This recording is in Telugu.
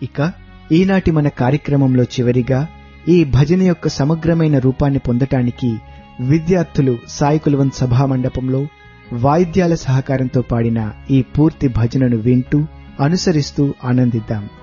ఇక ఈనాటి మన కార్యక్రమంలో చివరిగా ఈ భజన యొక్క సమగ్రమైన రూపాన్ని పొందటానికి విద్యార్థులు సాయి కులవంత్ సభామండపంలో వాయిద్యాల సహకారంతో పాడిన ఈ పూర్తి భజనను వింటూ అనుసరిస్తూ ఆనందిద్దాం.